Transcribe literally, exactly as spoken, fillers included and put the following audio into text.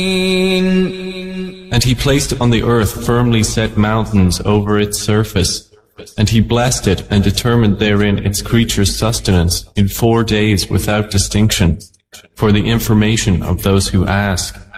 And he placed on the earth firmly set mountains over its surface, and he blessed it and determined therein its creatures' sustenance in four days without distinction, for the information of those who ask.